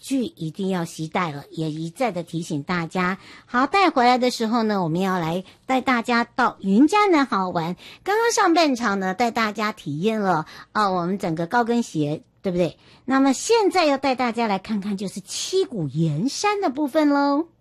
具一定要携带了，也一再的提醒大家。好，带回来的时候呢，我们要来带大家到云嘉南好玩。刚刚上半场呢，带大家体验了我们整个高跟鞋，对不对？那么现在要带大家来看看就是七股盐山的部分喽。